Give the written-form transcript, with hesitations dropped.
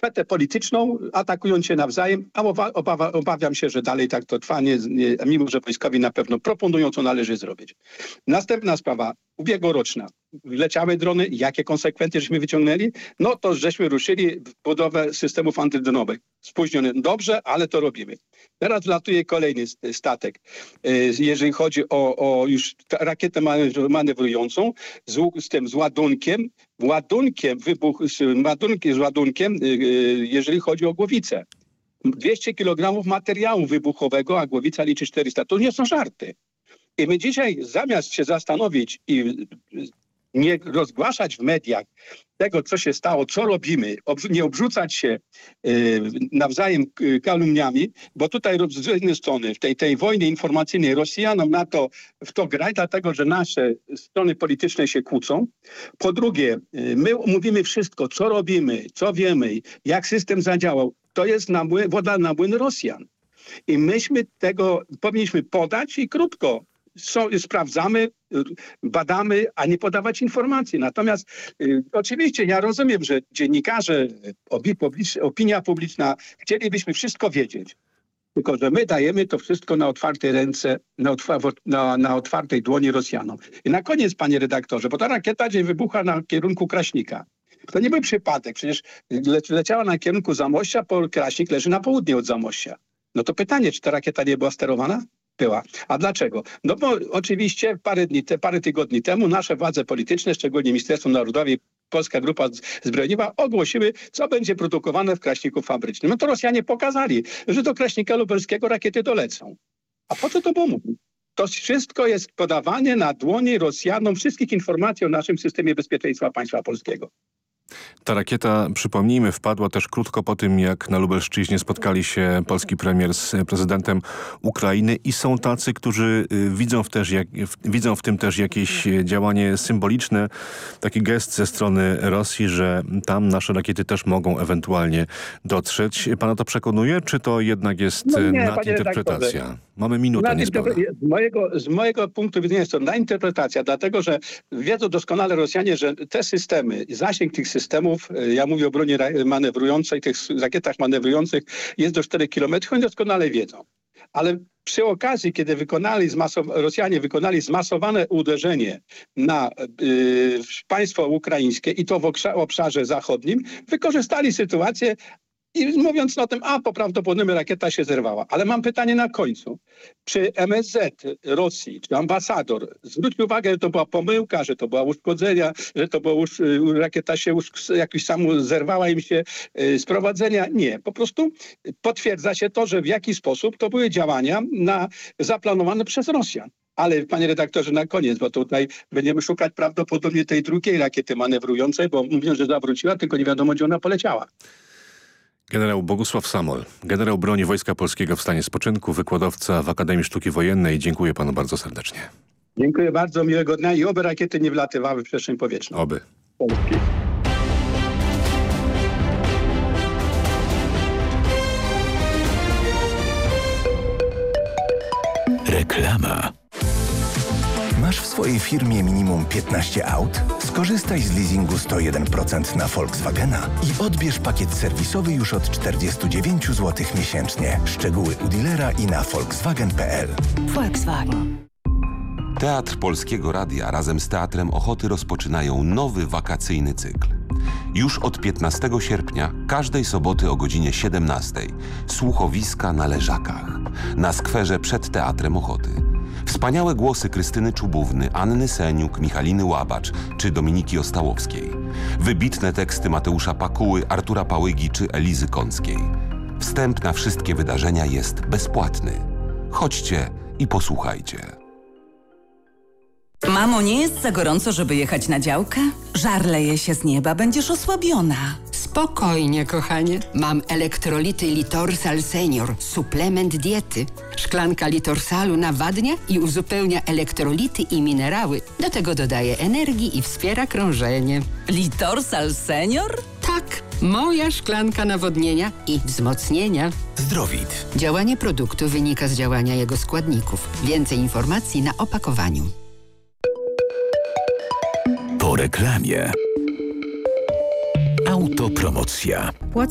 kwestię polityczną, atakując się nawzajem, a obawiam się, że dalej tak to trwa, mimo że wojskowi na pewno proponują, co należy zrobić. Następna sprawa, ubiegłoroczna. Leciały drony, jakie konsekwencje żeśmy wyciągnęli? No to żeśmy ruszyli w budowę systemów antydronowych. Spóźnione. Dobrze, ale to robimy. Teraz latuje kolejny statek. Jeżeli chodzi o już rakietę manewrującą z ładunkiem, jeżeli chodzi o głowicę. 200 kg materiału wybuchowego, a głowica liczy 400. To nie są żarty. I my dzisiaj zamiast się zastanowić i nie rozgłaszać w mediach tego, co się stało, co robimy, nie obrzucać się nawzajem kalumniami, bo tutaj z jednej strony w tej wojnie informacyjnej Rosjanom w to grać, dlatego że nasze strony polityczne się kłócą. Po drugie, my mówimy wszystko, co robimy, co wiemy, jak system zadziałał. To jest woda na młyn Rosjan. I myśmy tego powinniśmy podać i krótko. Sprawdzamy, badamy, a nie podawać informacji. Natomiast oczywiście ja rozumiem, że dziennikarze, opinia publiczna chcielibyśmy wszystko wiedzieć. Tylko że my dajemy to wszystko na otwarte ręce, na otwartej dłoni Rosjanom. I na koniec, panie redaktorze, bo ta rakieta gdzieś wybucha na kierunku Kraśnika. To nie był przypadek. Przecież leciała na kierunku Zamościa, bo Kraśnik leży na południe od Zamościa. No to pytanie, czy ta rakieta nie była sterowana? Była. A dlaczego? No bo oczywiście parę tygodni temu nasze władze polityczne, szczególnie Ministerstwo Narodowe i Polska Grupa Zbrojeniowa ogłosiły, co będzie produkowane w Kraśniku fabrycznym. No to Rosjanie pokazali, że do Kraśnika Lubelskiego rakiety dolecą. A po co to było mówić? To wszystko jest podawanie na dłoni Rosjanom wszystkich informacji o naszym systemie bezpieczeństwa państwa polskiego. Ta rakieta, przypomnijmy, wpadła też krótko po tym, jak na Lubelszczyźnie spotkali się polski premier z prezydentem Ukrainy i są tacy, którzy widzą w tym też jakieś działanie symboliczne, taki gest ze strony Rosji, że tam nasze rakiety też mogą ewentualnie dotrzeć. Pana to przekonuje, czy to jednak jest nadinterpretacja? Mamy minutę niespełna. Z mojego punktu widzenia jest to nadinterpretacja, dlatego że wiedzą doskonale Rosjanie, że te systemy, zasięg tych systemów, ja mówię o broni manewrującej, tych rakietach manewrujących, jest do 4 km, oni doskonale wiedzą. Ale przy okazji, kiedy Rosjanie wykonali zmasowane uderzenie na państwo ukraińskie i to w obszarze zachodnim, wykorzystali sytuację i mówiąc o tym, prawdopodobnie rakieta się zerwała. Ale mam pytanie na końcu. Czy MSZ Rosji, czy ambasador zwrócił uwagę, że to była pomyłka, że to była uszkodzenia, że to była rakieta się jakoś samo zerwała im się z prowadzenia? Nie. Po prostu potwierdza się to, że w jakiś sposób to były działania zaplanowane przez Rosjan. Ale panie redaktorze, na koniec, bo tutaj będziemy szukać prawdopodobnie tej drugiej rakiety manewrującej, bo mówią, że zawróciła, tylko nie wiadomo, gdzie ona poleciała. Generał Bogusław Samol, generał broni Wojska Polskiego w stanie spoczynku, wykładowca w Akademii Sztuki Wojennej. Dziękuję panu bardzo serdecznie. Dziękuję bardzo, miłego dnia i oby rakiety nie wlatywały w przestrzeń powietrzną. Oby. Reklama. Masz w swojej firmie minimum 15 aut? Skorzystaj z leasingu 101% na Volkswagena i odbierz pakiet serwisowy już od 49 zł miesięcznie. Szczegóły u dealera i na volkswagen.pl. Volkswagen. Teatr Polskiego Radia razem z Teatrem Ochoty rozpoczynają nowy wakacyjny cykl. Już od 15 sierpnia, każdej soboty o godzinie 17. Słuchowiska na Leżakach. Na skwerze przed Teatrem Ochoty. Wspaniałe głosy Krystyny Czubówny, Anny Seniuk, Michaliny Łabacz czy Dominiki Ostałowskiej. Wybitne teksty Mateusza Pakuły, Artura Pałygi czy Elizy Kąckiej. Wstęp na wszystkie wydarzenia jest bezpłatny. Chodźcie i posłuchajcie. Mamo, nie jest za gorąco, żeby jechać na działkę? Żar leje się z nieba, będziesz osłabiona. Spokojnie, kochanie. Mam elektrolity Litorsal Senior, suplement diety. Szklanka Litorsalu nawadnia i uzupełnia elektrolity i minerały. Do tego dodaje energii i wspiera krążenie. Litorsal Senior? Tak, moja szklanka nawodnienia i wzmocnienia. Zdrowit. Działanie produktu wynika z działania jego składników. Więcej informacji na opakowaniu. Po reklamie. Autopromocja.